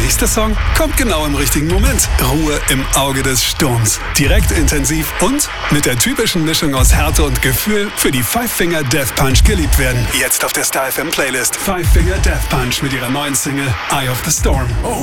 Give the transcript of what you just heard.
nächste Song kommt genau im richtigen Moment. Ruhe im Auge des Sturms. Direkt intensiv und mit der typischen Mischung aus Härte und Gefühl für die Five Finger Death Punch geliebt werden. Jetzt auf der Star FM Playlist. Five Finger Death Punch mit ihrer neuen Single Eye of the Storm.